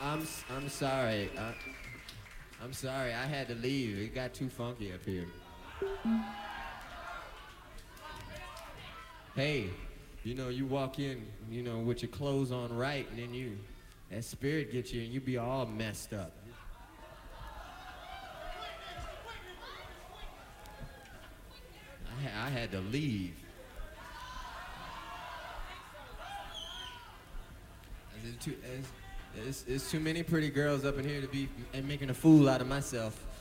I'm sorry. I'm sorry. I had to leave. It got too funky up here. Hey, you walk in, with your clothes on right, and then that spirit gets you, and you be all messed up. I had to leave. There's too many pretty girls up in here to be making a fool out of myself.